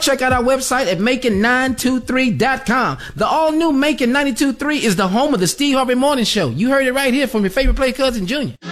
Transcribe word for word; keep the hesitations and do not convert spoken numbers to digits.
check out our website at Macon nine two three dot com. The all-new Macon ninety-two point three is the home of the Steve Harvey Morning Show. You heard it right here from your favorite play cousin, Junior.